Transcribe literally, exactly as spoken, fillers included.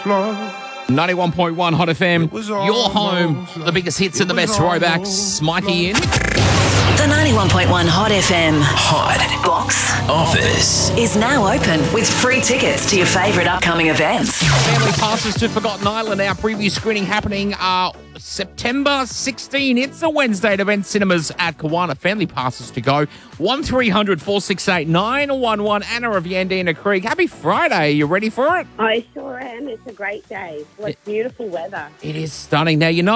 ninety-one point one Hot F M, your home, the biggest hits and the best throwbacks. Mikey in. The ninety-one point one Hot F M Hot Box Office is now open with free tickets to your favourite upcoming events. Family passes to Forgotten Island. Our preview screening happening uh, September sixteenth. It's a Wednesday at Event Cinemas at Kawana. Family passes to go. one three hundred four six eight nine one one. Anna of Yandina Creek. Happy Friday. Are you ready for it? I sure am. It's a great day. What beautiful weather. It is stunning. Now, you know,